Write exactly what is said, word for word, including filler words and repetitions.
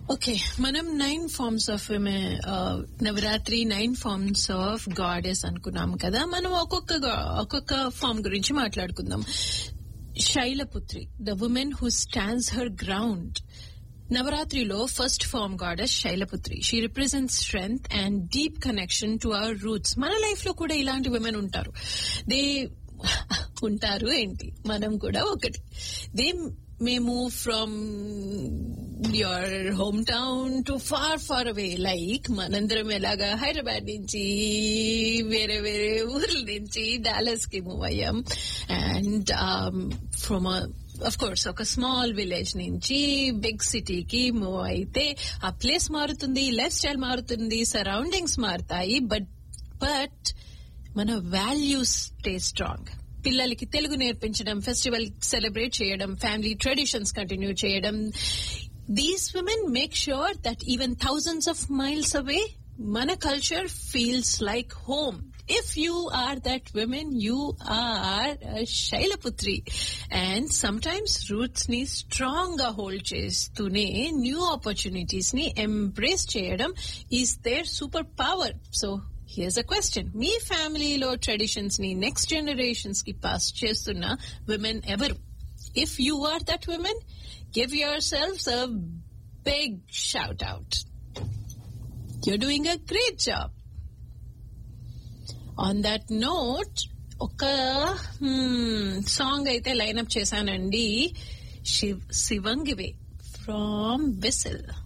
Okay, మనం nine forms of Navratri nine forms of goddess అనుకున్నాం కదా. మనం ఒక్కొక్క ఒక్కొక్క ఫార్మ్ గురించి మాట్లాడుకుందాం. Shailaputri, the women who stands her ground. నవరాత్రిలో first form goddess Shailaputri. She represents strength and deep connection to our roots. మన లైఫ్ లో కూడా ఇలాంటి విమెన్ ఉంటారు. దే ఉంటారు ఏంటి, మనం కూడా ఒకటి. They may move from your hometown to far far away, like manandram elaga Hyderabad nunchi vere vere url nunchi Dallas ki move ayyam, and um, from a of course oka small village nunchi big city ki move aithe aa place marutundi, lifestyle marutundi, surroundings martayi, but but mana values stay strong. పిల్లలకి తెలుగు నేర్పించడం, festival celebrate చేయడం, family traditions continue చేయడం. These women make sure that even thousands of miles అవే మన culture feels like home. If you are that woman, you are a Shailaputri. And sometimes roots ni strong ga hold chestune new opportunities ni embrace cheyadam is their superpower. So here's a question. మీ ఫ్యామిలీలో traditions ని next generations కి pass చేస్తున్న women ఎవరు? If you are that women, give your shelves a big shout out. You're doing a great job. On that note ఒక song అయితే line-up చేశానండి. శివంగివే from whistle.